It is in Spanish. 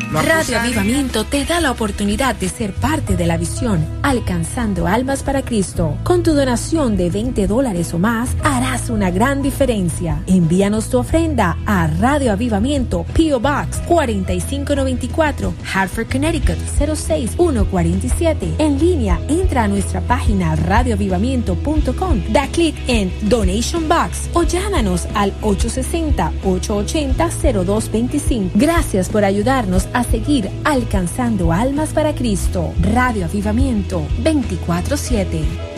Radio Avivamiento te da la oportunidad de ser parte de la visión Alcanzando Almas para Cristo. Con tu donación de $20 o más, harás una gran diferencia. Envíanos tu ofrenda a Radio Avivamiento, P.O. Box 4594, Hartford, Connecticut 06147. En línea, entra a nuestra página radioavivamiento.com, da clic en Donation Box o llámanos al 860-880-0225. Gracias por ayudarnos a seguir alcanzando almas para Cristo. Radio Avivamiento 24/7.